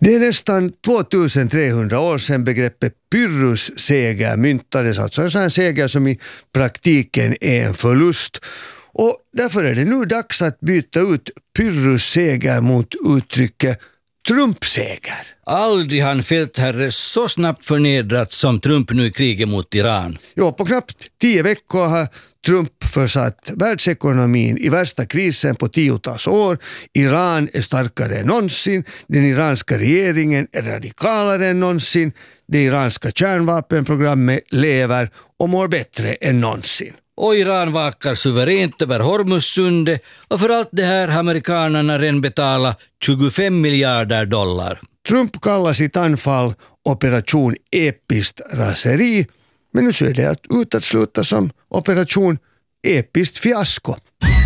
Det är nästan 2300 år sedan begreppet pyrrhusseger myntades, alltså en sån här seger som i praktiken är en förlust. Och därför är det nu dags att byta ut pyrrhusseger mot uttrycket Trump-seger. Aldrig har en fältherre så snabbt förnedrats som Trump nu i kriget mot Iran. Ja, på knappt 10 veckor har Trump försatt världsekonomin i värsta krisen på 10-tals år. Iran är starkare än någonsin. Den iranska regeringen är radikalare än någonsin. Det iranska kärnvapenprogrammet lever och mår bättre än någonsin. Och Iran vakar suveränt över Hormuzsundet, och för allt det här har amerikanerna redan betalat 25 miljarder dollar. Trump kallar sitt anfall operation episkt raseri, men nu ser det ut att sluta som operation episkt fiasko.